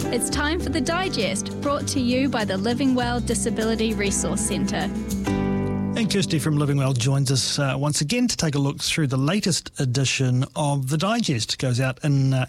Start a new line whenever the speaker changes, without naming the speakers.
It's time for the Digest, brought to you by the Living Well Disability Resource Centre.
And Kirsty from Living Well joins us once again to take a look through the latest edition of the Digest. It goes out in